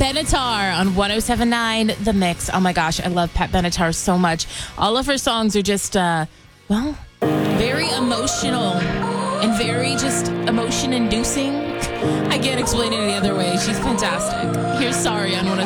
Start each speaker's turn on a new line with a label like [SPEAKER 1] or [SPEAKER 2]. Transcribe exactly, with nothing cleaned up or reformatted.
[SPEAKER 1] Benatar on one oh seven point nine The Mix. Oh my gosh, I love Pat Benatar so much. All of her songs are just, uh, well, very emotional and very just emotion-inducing. I can't explain it any other way. She's fantastic. Here's Sorry on one oh